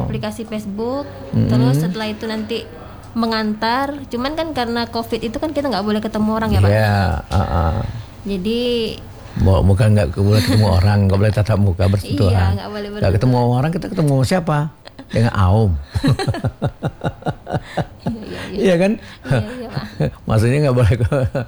aplikasi Facebook. Terus setelah itu nanti mengantar. Cuman kan karena COVID itu kan kita nggak boleh ketemu orang ya Pak. Jadi bukan nggak boleh ketemu orang, nggak boleh tatap muka bersentuhan. Iya, nggak boleh Nggak ketemu orang, kita ketemu sama siapa? Dengan Aum. Iya kan? Iya Pak. Maksudnya nggak boleh.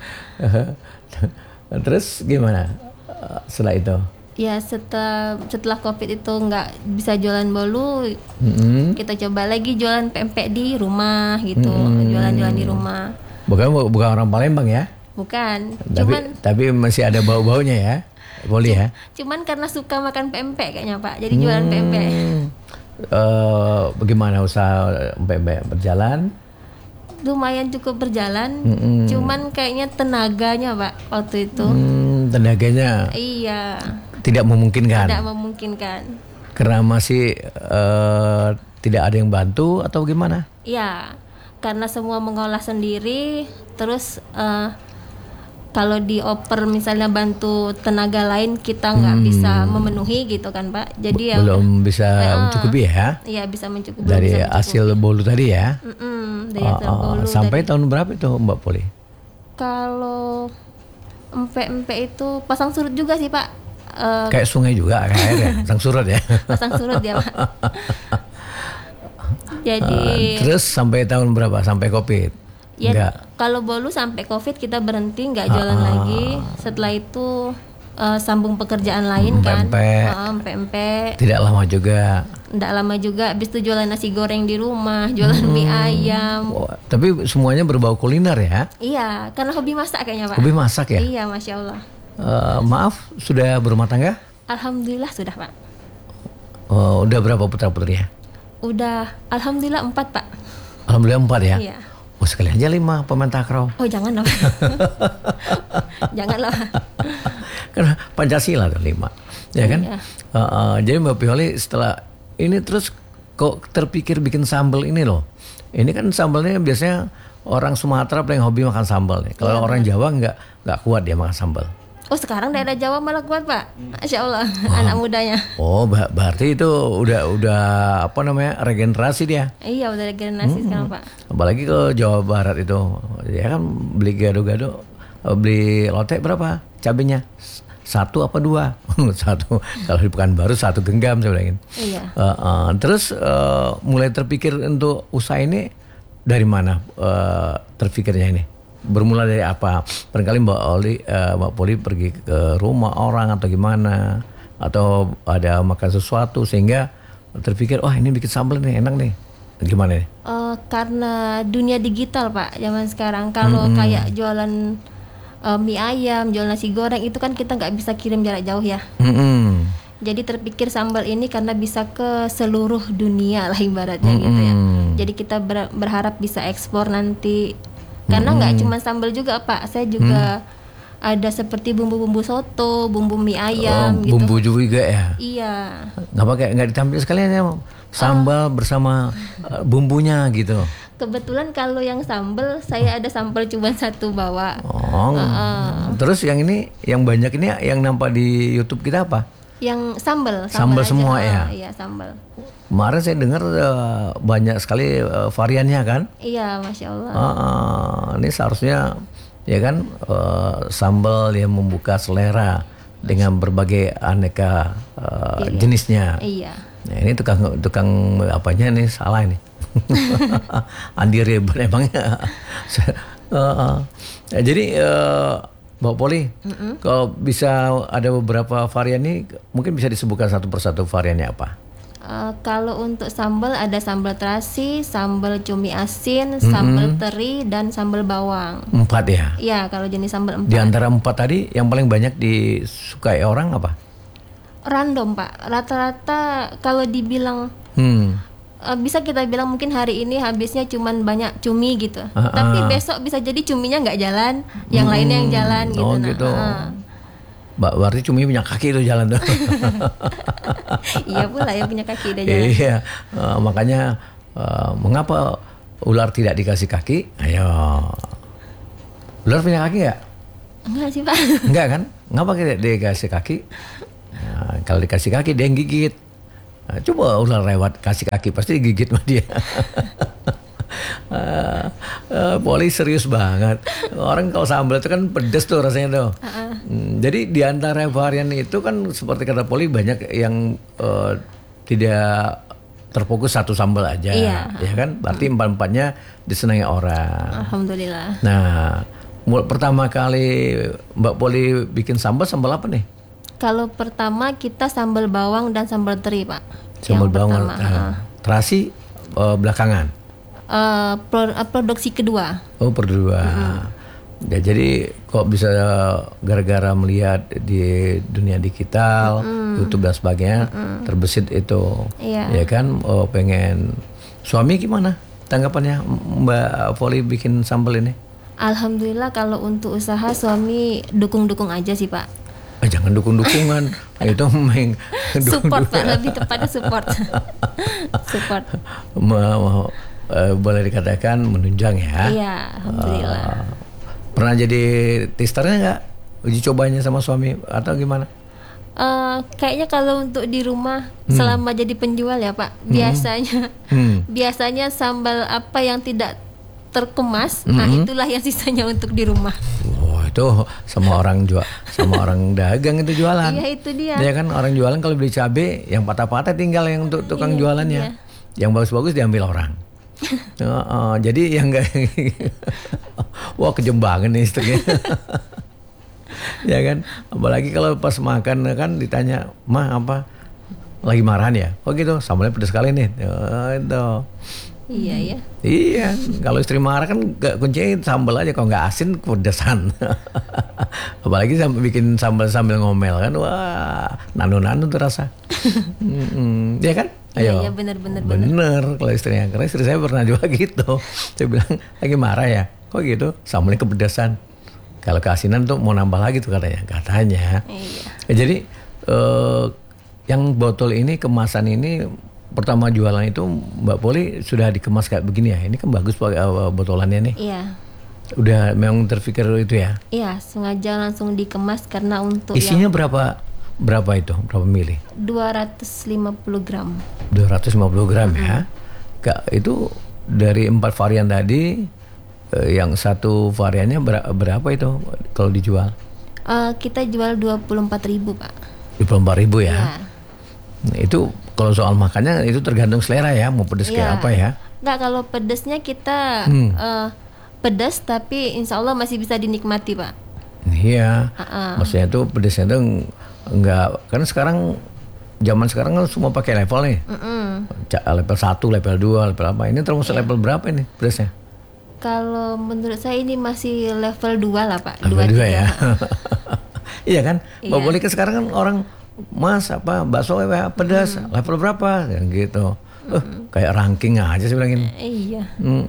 Terus gimana setelah itu? Ya setelah COVID itu nggak bisa jualan bolu, kita coba lagi jualan pempek di rumah gitu, jualan-jualan di rumah. Bukan orang Palembang ya? Bukan. Tapi masih ada bau-baunya ya, boleh ya? Cuman karena suka makan pempek kayaknya Pak, jadi jualan pempek. Bagaimana usaha pempek berjalan? Lumayan cukup berjalan, cuman kayaknya tenaganya Pak waktu itu. Tenaganya? Iya. Tidak memungkinkan. Tidak memungkinkan. Karena masih tidak ada yang bantu atau gimana? Iya, karena semua mengolah sendiri. Terus kalau dioper misalnya bantu tenaga lain kita nggak bisa memenuhi gitu kan Pak. Jadi ya belum bisa mencukupi ya? Iya bisa mencukupi. Dari hasil bolu tadi ya? Dari hasil bolu. Sampai tahun berapa itu Mbak Poli? Kalau empek-empek itu pasang surut juga sih Pak. Kayak sungai juga kayak air ya, pasang surut ya. Pasang surut ya Pak. Jadi terus sampai tahun berapa? Sampai COVID? Ya enggak. Kalau bolu sampai COVID kita berhenti nggak jalan lagi. Setelah itu sambung pekerjaan lain kan. Pempek. Tidak lama juga. Tidak lama juga. Habis itu jualan nasi goreng di rumah, jualan mie ayam. Tapi semuanya berbau kuliner ya? Iya, karena hobi masak kayaknya Pak. Hobi masak ya? Iya, Masya Allah. Maaf, sudah berumah tangga? Alhamdulillah sudah Pak. Udah berapa putra-putrinya? Udah, Alhamdulillah 4 Pak. Alhamdulillah 4 ya? Iya. Sekali aja 5 pemain takraw. Oh jangan loh. Jangan loh. Karena Pancasila tuh 5. Ya kan? Iya. Jadi Mbak Pioli setelah ini terus kok terpikir bikin sambal ini loh. Ini kan sambalnya biasanya orang Sumatera paling hobi makan sambal nih. Kalau orang Jawa nggak kuat dia makan sambal. Oh sekarang daerah Jawa malah kuat Pak. Masya Allah anak mudanya. Oh berarti itu udah apa namanya regenerasi dia. Iya udah regenerasi sekarang Pak. Apalagi ke Jawa Barat itu, ya kan beli gado-gado, beli lotek berapa cabenya? 1 apa 2? 1. Kalau di Pekanbaru 1 genggam saya bilangin. Iya. Terus mulai terpikir untuk usaha ini dari mana terpikirnya ini? Bermula dari apa? Barangkali Mbak Poli pergi ke rumah orang atau gimana? Atau ada makan sesuatu sehingga terpikir, ini bikin sambal nih enak nih. Gimana nih? Karena dunia digital Pak zaman sekarang. Kalau kayak jualan mie ayam, jualan nasi goreng itu kan kita nggak bisa kirim jarak jauh ya. Jadi terpikir sambal ini karena bisa ke seluruh dunia lah ibaratnya gitu ya. Jadi kita berharap bisa ekspor nanti. Karena nggak cuma sambal juga Pak, saya juga ada seperti bumbu-bumbu soto, bumbu mie ayam gitu. Bumbu juga ya? Iya. Nggak ditampil sekalian ya sambal bersama bumbunya gitu? Kebetulan kalau yang sambal saya ada sambal cuma 1 bawa. Terus yang ini, yang banyak ini yang nampak di YouTube kita apa? Yang sambal semua ya? Iya sambal. Kemarin saya dengar banyak sekali variannya kan? Iya, Masya Allah. Ini seharusnya ya kan sambal yang membuka selera dengan berbagai aneka jenisnya. Iya. Nah, ini tukang apanya nih salah ini. Andi Reben emangnya. Jadi Mbak Poli, kalau bisa ada beberapa varian ini, mungkin bisa disebutkan satu persatu variannya apa? Kalau untuk sambal ada sambal terasi, sambal cumi asin, sambal teri, dan sambal bawang. 4 ya? Iya, kalau jenis sambal 4. Di antara 4 tadi, yang paling banyak disukai orang apa? Random Pak, rata-rata kalau dibilang bisa kita bilang mungkin hari ini habisnya cuman banyak cumi gitu. Tapi besok bisa jadi cuminya nggak jalan, yang lainnya yang jalan gitu. Oh gitu. Berarti cumi punya kaki itu jalan tuh. Iya pula ya punya kaki dia jalan. Iya, makanya mengapa ular tidak dikasih kaki? Ayo, ular punya kaki nggak? Enggak sih Pak. Enggak kan? Ngapa tidak dikasih kaki? Nah, kalau dikasih kaki dia yang gigit. Nah, coba ular lewat kasih kaki pasti digigit sama dia. Poli serius banget. Orang kalau sambal itu kan pedes tuh rasanya tuh. Jadi di antara varian itu kan seperti kata Poli banyak yang tidak terfokus satu sambal aja, ya kan? Berarti empat-empatnya disenangi orang. Alhamdulillah. Nah, pertama kali Mbak Poli bikin sambal apa nih? Kalau pertama kita sambal bawang dan sambal teri, Pak. Sambal bawang. Terasi belakangan. Produksi kedua. Oh, kedua. Ya, jadi kok bisa gara-gara melihat di dunia digital, YouTube dan sebagainya, terbesit itu, ya kan? Oh, pengen. Suami gimana tanggapannya Mbak Poli bikin sambal ini? Alhamdulillah kalau untuk usaha suami dukung-dukung aja sih, Pak. Jangan dukung-dukungan, itu main support Pak, lebih tepatnya support. Support. Boleh dikatakan menunjang ya. Iya, alhamdulillah. Pernah jadi testernya nggak? Uji cobanya sama suami atau gimana? Kayaknya kalau untuk di rumah selama jadi penjual ya Pak, biasanya sambal apa yang tidak terkemas, nah itulah yang sisanya untuk di rumah. Itu sama orang dagang itu jualan. Iya, itu dia. Ya kan orang jualan kalau beli cabai yang patah-patah tinggal yang untuk tukang jualannya. Yang bagus-bagus diambil orang. Jadi yang enggak wah kejem banget nih istrinya. Ya kan, apalagi kalau pas makan kan ditanya, "Mah apa? Lagi marahan ya?" Oh gitu, sambalnya pedas sekali nih. Itu. Iya ya. Iya, kalau istri marah kan gak kuncinya sambal aja, kalau nggak asin pedesan. Apalagi bikin sambal sambil ngomel kan, wah nanu tuh rasa. Ya kan? Ayo. Iya benar. Bener kalau istrinya, karena istri saya pernah juga gitu. Saya bilang lagi marah ya, kok gitu? Sambalnya kepedesan. Kalau keasinan tuh mau nambah lagi tuh katanya. Iya. Jadi yang botol ini kemasan ini. Pertama jualan itu Mbak Poli sudah dikemas kayak begini ya. Ini kan bagus botolannya nih. Iya. Udah memang terpikir itu ya. Iya, sengaja langsung dikemas karena untuk isinya berapa itu? Berapa mili? 250 gram. 250 gram ya. Kak, itu dari 4 varian tadi yang satu variannya berapa itu kalau dijual? Kita jual 24.000 Pak. 24.000 ya. Iya. Itu kalau soal makannya itu tergantung selera ya, mau pedas kayak apa ya? Enggak, kalau pedasnya kita pedas tapi insya Allah masih bisa dinikmati Pak. Iya, maksudnya tuh pedasnya tuh enggak, karena zaman sekarang kan semua pakai level nih, level 1, level 2, level apa? Ini termasuk level berapa ini pedasnya? Kalau menurut saya ini masih level 2 lah Pak. Level 2 ya. Iya kan? Mbak Poli sekarang kan orang, Mas apa bakso pedas level berapa yang gitu. Kayak ranking aja sih bilangin. Iya.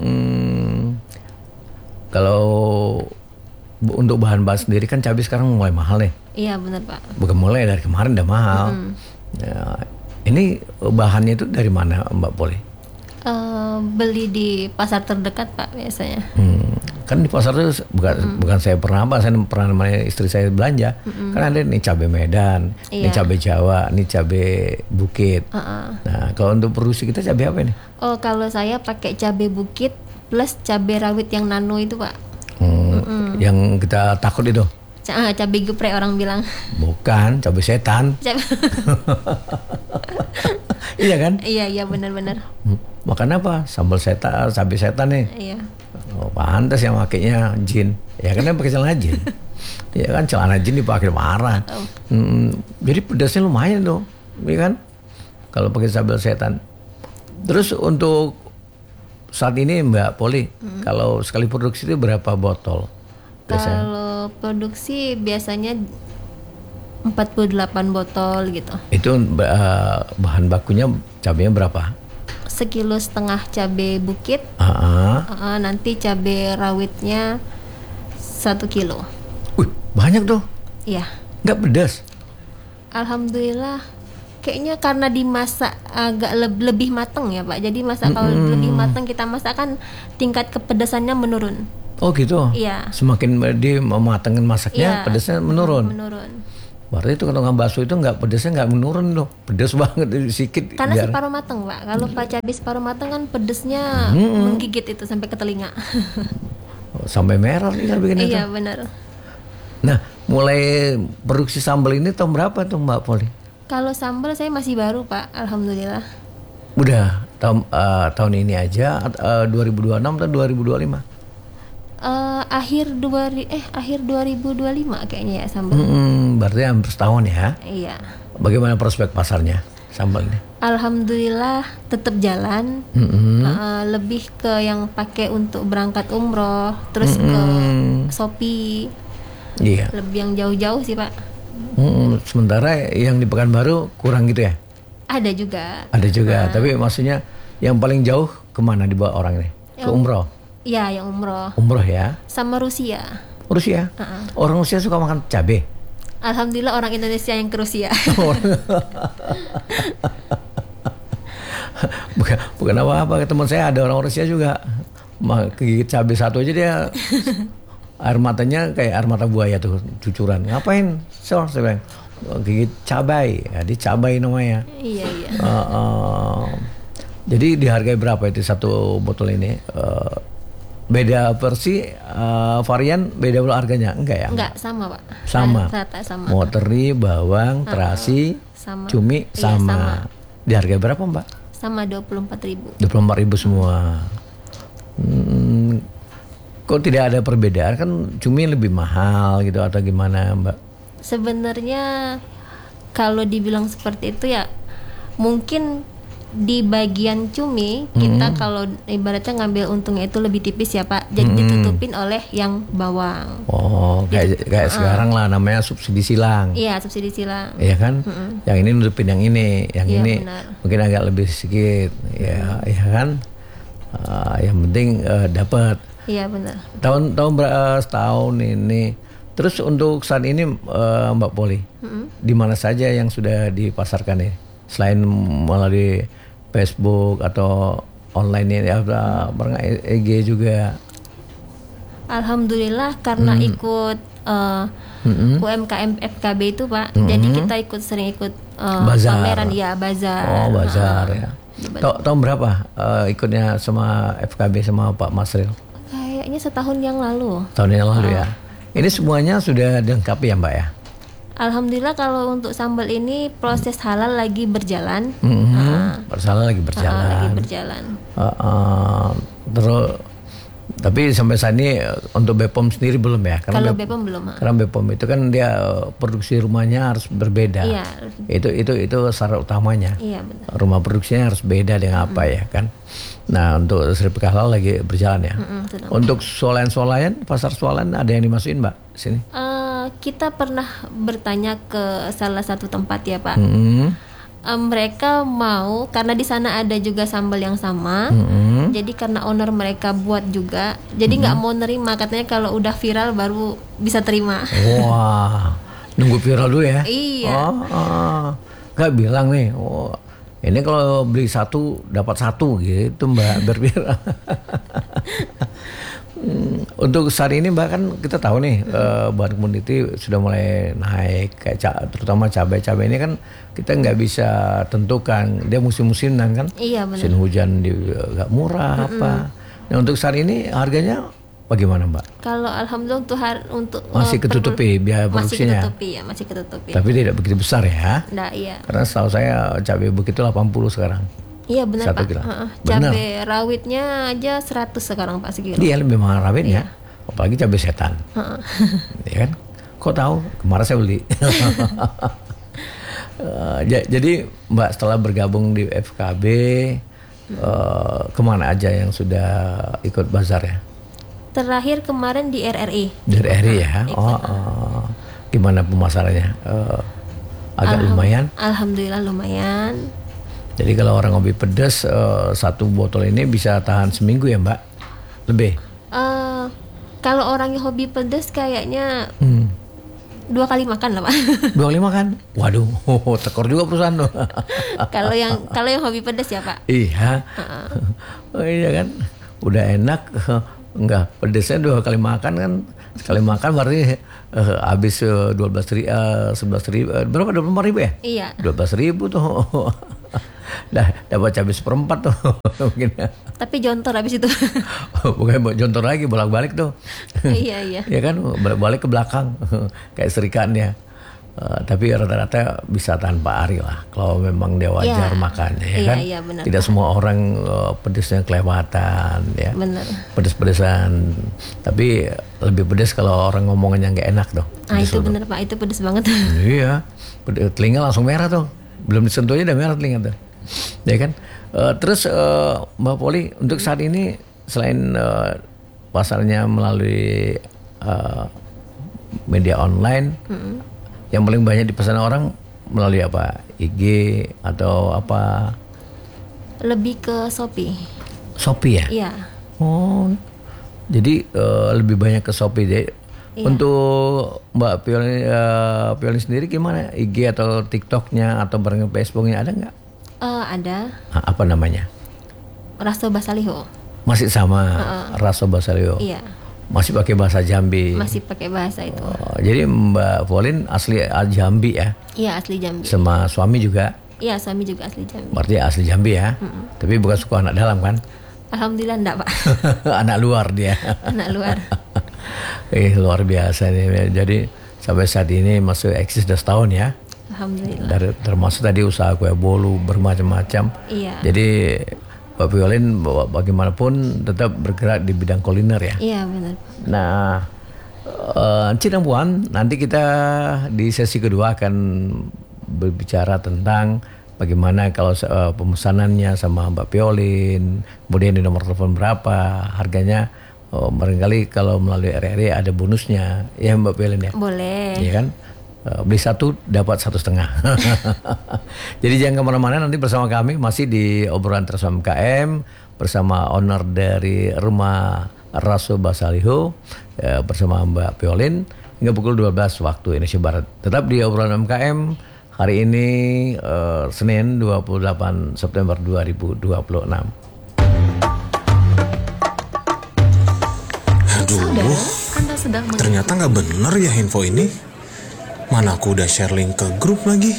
Kalau untuk bahan sendiri kan cabai sekarang mulai mahal nih. Iya benar Pak. Bukan mulai, dari kemarin udah mahal. Ya, ini bahannya itu dari mana Mbak Poli? Beli di pasar terdekat Pak biasanya. Kan di pasar itu bukan saya pernah namanya istri saya belanja. Kan ada nih cabai Medan, ini cabai Jawa, ini cabai Bukit. Nah kalau untuk produksi kita cabai apa nih? Oh kalau saya pakai cabai Bukit plus cabai rawit yang nano itu Pak. Yang kita takut itu? Cabai geprek orang bilang. Bukan, cabai setan. Iya kan? Iya benar-benar. Makan apa? Sambal setan, cabai setan nih. Iya. Oh, pantas yang pakainya jin. Ya kan dia pakai celana jin. Ya kan celana jin dipakai marah. Jadi pedasnya lumayan tuh, ya kan? Kalau pakai sambal setan. Terus untuk saat ini Mbak Poli, kalau sekali produksi itu berapa botol? Biasanya? Kalau produksi biasanya 48 botol gitu. Itu bahan bakunya cabainya berapa? 1,5 kilo cabai Bukit. Nanti cabai rawitnya 1 kilo. Banyak tuh. Iya. Nggak pedas? Alhamdulillah. Kayaknya karena dimasak agak lebih matang ya Pak. Jadi kalau lebih matang kita masak kan tingkat kepedasannya menurun. Oh gitu? Iya. Semakin dia mematangkan masaknya, pedasnya menurun? Menurun. Berarti itu tukang bakso itu nggak pedesnya nggak menurun loh, pedes banget sedikit. Karena separuh matang Pak. Kalau Pak cabai separuh matang kan pedesnya menggigit itu sampai ke telinga. Sampai merah nih bikin itu. Iya benar. Nah, mulai produksi sambal ini tahun berapa tuh Mbak Poli? Kalau sambal saya masih baru Pak, alhamdulillah. Udah tahun ini aja 2026 atau 2025? Akhir 2025 kayaknya ya sambal. Berarti hampir setahun ya. Iya. Bagaimana prospek pasarnya sambal ini? Alhamdulillah tetap jalan. Lebih ke yang pakai untuk berangkat umroh, terus ke Shopee. Iya. Lebih yang jauh-jauh sih Pak. Sementara yang di Pekanbaru kurang gitu ya? Ada juga. Ada juga. Tapi maksudnya yang paling jauh kemana dibawa orang ini? Ke umroh? Iya, yang umroh. Umroh ya? Sama Rusia. Rusia? Orang Rusia suka makan cabai? Alhamdulillah orang Indonesia yang ke Rusia. Bukan apa-apa, teman saya ada orang Rusia juga gigit cabai satu aja dia air matanya kayak air mata buaya tuh cucuran. Ngapain? Saya bilang gigit cabai, ya, dicabai namanya. Iya. Jadi dihargai berapa itu satu botol ini? Beda versi varian beda pula harganya enggak ya? Enggak, sama Pak. Sama. Rata sama. Mau teri, bawang, terasi, sama. cumi sama. Dihargai berapa Mbak? Sama 24.000. 24.000 semua. Kok tidak ada perbedaan, kan cumi lebih mahal gitu atau gimana Mbak? Sebenarnya kalau dibilang seperti itu ya mungkin di bagian cumi kita kalau ibaratnya ngambil untungnya itu lebih tipis ya Pak. Jadi ditutupin oleh yang bawang. Oh, kayak sekarang lah namanya subsidi silang. Iya, subsidi silang. Iya kan? Yang ini nutupin yang ini, yang ini benar. mungkin agak lebih sedikit. Ya kan? Yang penting dapat. Iya benar. Tahun setahun ini. Terus untuk saat ini Mbak Poli, di mana saja yang sudah dipasarkan nih? Selain melalui Facebook atau online ini barang EG juga. Alhamdulillah karena ikut UMKM FKB itu Pak. Jadi kita sering ikut pameran ya, bazar. Oh, bazar ya. Tahun berapa ikutnya sama FKB sama Pak Masril? Kayaknya setahun yang lalu. Tahun yang lalu ya. Ini semuanya sudah dilengkapi ya Mbak ya? Alhamdulillah kalau untuk sambal ini proses halal lagi berjalan. Halal lagi berjalan. Terus tapi sampai saat ini untuk BPOM sendiri belum ya? Karena kalau BPOM belum. Karena BPOM itu kan dia produksi rumahnya harus berbeda. Iya. Itu syarat utamanya. Iya benar. Rumah produksinya harus beda dengan apa ya kan? Nah untuk sertifikat halal lagi berjalan ya. Untuk swalayan, pasar swalayan ada yang dimasukin Mbak sini? Kita pernah bertanya ke salah satu tempat ya Pak. Mereka mau karena di sana ada juga sambal yang sama. Jadi karena owner mereka buat juga, jadi nggak mau nerima, katanya kalau udah viral baru bisa terima. Wah, nunggu viral dulu ya? Iya. Nggak bilang nih, ini kalau beli satu dapat satu gitu Mbak, berviral. Untuk saat ini Mbak kan kita tahu nih bahan komoditi sudah mulai naik, kayak terutama cabai ini kan kita nggak bisa tentukan dia musim-musiman kan. Iya benar. Musim hujan nggak murah apa. Nah untuk saat ini harganya bagaimana Mbak? Kalau alhamdulillah untuk masih ketutupi biaya produksinya. Masih ketutupi. Tapi tidak begitu besar ya? Nah, iya. Karena setahu saya cabai bukit itu 80 sekarang. Iya benar Pak. Cabai Benar. rawitnya aja 100 sekarang Pak sekilo. Iya lebih mahal rawitnya. Apalagi cabai setan. Ya kan? Kok tahu? Kemarin saya beli. Jadi Mbak setelah bergabung di FKB kemana aja yang sudah ikut bazar ya? Terakhir kemarin di RRI. Di RRI ya? Gimana pemasarannya? Agak lumayan? Alhamdulillah lumayan. Jadi kalau orang hobi pedas satu botol ini bisa tahan seminggu ya Mbak? Lebih? Kalau orang yang hobi pedas kayaknya 2 kali makan lah Pak. 2 kali makan? Waduh, tekor juga perusahaan loh. Kalau yang hobi pedas ya Pak. Iya. Iya kan, udah enak. Enggak, pedasnya 2 kali makan kan Sekali makan berarti habis 11.000 berapa 25.000 ya? Iya. 12.000 tuh. Dapat cabai seperempat tuh mungkin. Tapi jontor habis itu. Bukan jontor lagi, bolak-balik tuh. Iya. Ya kan, balik ke belakang kayak serikannya. Tapi rata-rata bisa tanpa ari lah kalau memang dia wajar makannya ya kan. Iya, benar. Tidak semua orang pedesnya kelewatan ya. Benar. Pedes-pedesan. Tapi lebih pedes kalau orang ngomongnya nggak enak tuh. Itu benar Pak, itu pedes banget. Iya. Telinga langsung merah tuh. Belum disentuhnya udah merah telinga tuh. Ya kan. Terus Mbak Poli untuk saat ini selain pasarnya melalui media online, yang paling banyak dipesan orang melalui apa? IG atau apa? Lebih ke Shopee. Shopee ya? Iya. Oh, jadi lebih banyak ke Shopee deh. Iya. Untuk Mbak Piolin sendiri gimana? IG atau TikToknya atau bareng Facebooknya ada nggak? Ada. Apa namanya? Raso Basaliho. Masih sama Raso Basaliho. Iya. Masih pakai bahasa Jambi. Masih pakai bahasa itu. Jadi Mbak Piolin asli Jambi ya? Iya, asli Jambi. Sama suami juga? Iya, suami juga asli Jambi. Berarti asli Jambi ya? Tapi bukan suku anak dalam kan? Alhamdulillah enggak Pak. Anak luar dia. Anak luar. Luar biasa nih. Jadi sampai saat ini masih eksis 10 tahun ya? Alhamdulillah. Termasuk tadi usaha kue bolu bermacam-macam. Iya. Jadi Mbak Piolin bagaimanapun tetap bergerak di bidang kuliner ya? Iya benar. Nah, Cinang Puan, nanti kita di sesi kedua akan berbicara tentang bagaimana kalau pemesanannya sama Mbak Piolin, kemudian di nomor telepon berapa, harganya. Barangkali kalau melalui RRI ada bonusnya, ya Mbak Piolin ya? Boleh. Iya kan? Beli 1 dapat 1,5. Jadi jangan kemana-mana, nanti bersama kami masih di obrolan Terus UMKM bersama owner dari rumah Raso Basaliho bersama Mbak Piolin hingga pukul 12 waktu Indonesia Barat. Tetap di obrolan UMKM hari ini Senin 28 September 2026. Aduh, ternyata nggak bener ya info ini. Mana aku udah share link ke grup lagi.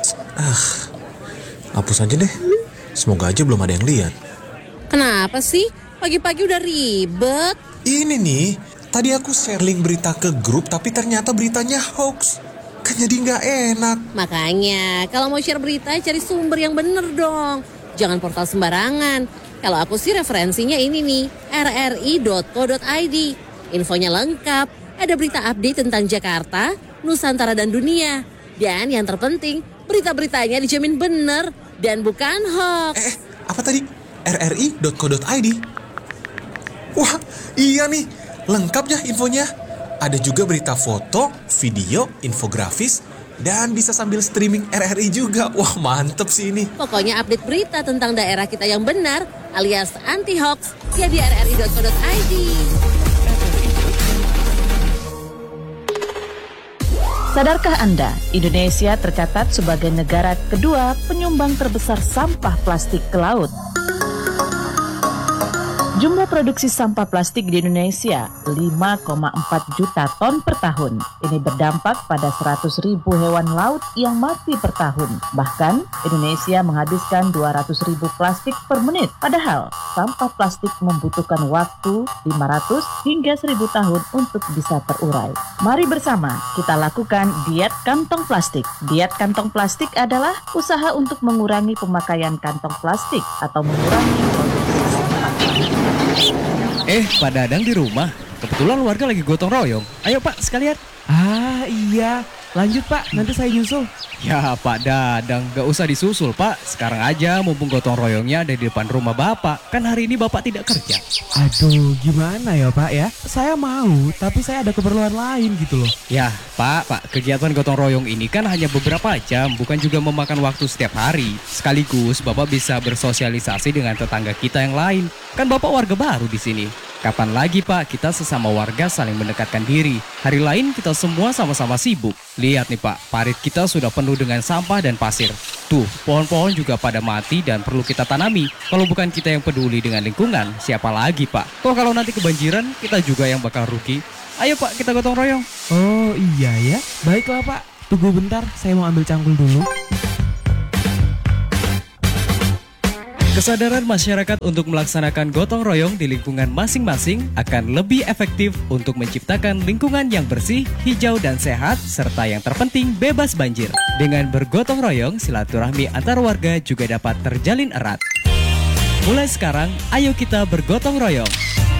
Hapus aja deh. Semoga aja belum ada yang lihat. Kenapa sih? Pagi-pagi udah ribet. Ini nih, tadi aku share link berita ke grup tapi ternyata beritanya hoax. Kan jadi nggak enak. Makanya, kalau mau share berita cari sumber yang bener dong. Jangan portal sembarangan. Kalau aku sih referensinya ini nih, rri.co.id. Infonya lengkap, ada berita update tentang Jakarta, Nusantara dan dunia. Dan yang terpenting, berita-beritanya dijamin bener dan bukan hoax. Apa tadi? rri.co.id? Wah, iya nih, lengkap ya infonya. Ada juga berita foto, video, infografis, dan bisa sambil streaming RRI juga. Wah, mantep sih ini. Pokoknya update berita tentang daerah kita yang benar, alias anti-hoax, ya di rri.co.id. Sadarkah Anda, Indonesia tercatat sebagai negara kedua penyumbang terbesar sampah plastik ke laut? Jumlah produksi sampah plastik di Indonesia 5,4 juta ton per tahun. Ini berdampak pada 100.000 hewan laut yang mati per tahun. Bahkan, Indonesia menghabiskan 200.000 plastik per menit. Padahal, sampah plastik membutuhkan waktu 500 hingga 1.000 tahun untuk bisa terurai. Mari bersama kita lakukan diet kantong plastik. Diet kantong plastik adalah usaha untuk mengurangi pemakaian kantong plastik atau mengurangi produksi sampah. Pak Dadang di rumah. Kebetulan warga lagi gotong royong. Ayo Pak, sekalian. Iya. Lanjut Pak, nanti saya nyusul. Ya Pak Dadang, gak usah disusul Pak. Sekarang aja mumpung gotong royongnya ada di depan rumah Bapak. Kan hari ini Bapak tidak kerja. Aduh, gimana ya Pak ya? Saya mau, tapi saya ada keperluan lain gitu loh. Ya Pak, kegiatan gotong royong ini kan hanya beberapa jam, bukan juga memakan waktu setiap hari. Sekaligus Bapak bisa bersosialisasi dengan tetangga kita yang lain. Kan Bapak warga baru di sini. Kapan lagi Pak kita sesama warga saling mendekatkan diri. Hari lain kita semua sama-sama sibuk. Lihat nih Pak, parit kita sudah penuh dengan sampah dan pasir. Tuh, pohon-pohon juga pada mati dan perlu kita tanami. Kalau bukan kita yang peduli dengan lingkungan, siapa lagi Pak? Kok kalau nanti kebanjiran, kita juga yang bakal rugi. Ayo Pak, kita gotong royong. Oh iya ya, baiklah Pak. Tunggu bentar, saya mau ambil cangkul dulu. Kesadaran masyarakat untuk melaksanakan gotong royong di lingkungan masing-masing akan lebih efektif untuk menciptakan lingkungan yang bersih, hijau dan sehat, serta yang terpenting bebas banjir. Dengan bergotong royong, silaturahmi antar warga juga dapat terjalin erat. Mulai sekarang, ayo kita bergotong royong.